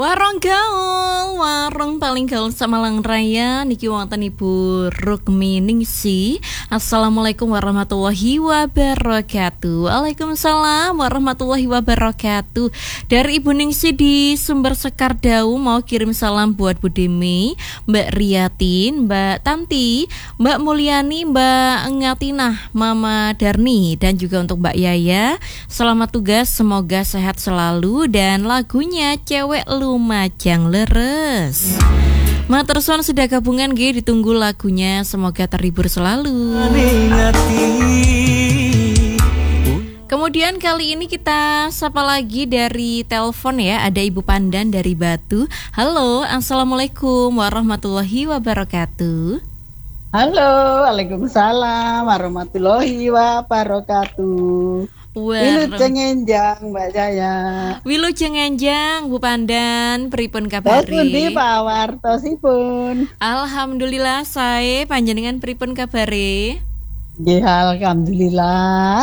Warung gaul, warung paling gaul Samalang Raya. Niki wonten Ibu Rukminingsi. Assalamualaikum warahmatullahi wabarakatuh. Waalaikumsalam warahmatullahi wabarakatuh. Dari Ibu Ningsi di Sumber Sekar Dau mau kirim salam buat Bu Demi, Mbak Riatin, Mbak Tanti, Mbak Mulyani, Mbak Ngatinah, Mama Darni, dan juga untuk Mbak Yaya. Selamat tugas, semoga sehat selalu. Dan lagunya Cewek Lumajang Leres. Matur suwun sudah gabungan G, ditunggu lagunya, semoga terhibur selalu. Kemudian kali ini kita sapa lagi dari telepon ya, ada Ibu Pandan dari Batu. Halo, assalamualaikum warahmatullahi wabarakatuh. Halo, waalaikumsalam warahmatullahi wabarakatuh. Wilujeng enjang Mbak Jaya. Wilujeng enjang Bu Pandan, pripun kabari? Pundi pawartosipun? Alhamdulillah sae, panjenengan pripun kabare? Nggih, alhamdulillah.